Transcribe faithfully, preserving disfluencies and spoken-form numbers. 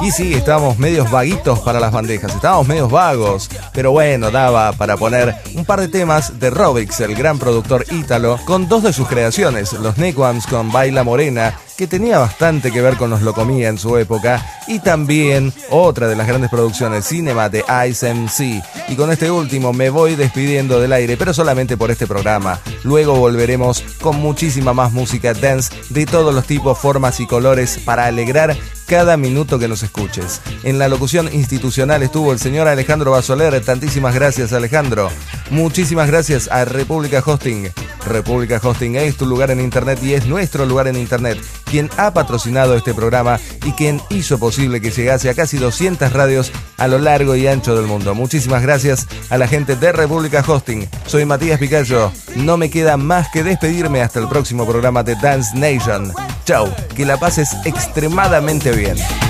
Y sí, estábamos medios vaguitos para las bandejas, estábamos medios vagos, pero bueno, daba para poner un par de temas de Robix, el gran productor ítalo, con dos de sus creaciones, los Nequams con Baila Morena, que tenía bastante que ver con los Locomía en su época, y también otra de las grandes producciones, Cinema de Ice M C. Y con este último me voy despidiendo del aire, pero solamente por este programa. Luego volveremos con muchísima más música dance de todos los tipos, formas y colores para alegrar cada minuto que nos escuches. En la locución institucional estuvo el señor Alejandro Basoler. Tantísimas gracias, Alejandro. Muchísimas gracias a República Hosting. República Hosting es tu lugar en internet y es nuestro lugar en internet, quien ha patrocinado este programa y quien hizo posible que llegase a casi doscientas radios a lo largo y ancho del mundo. Muchísimas gracias a la gente de República Hosting. Soy Matías Picayo. No me queda más que despedirme hasta el próximo programa de Dance Nation. Chau, que la pases extremadamente bien.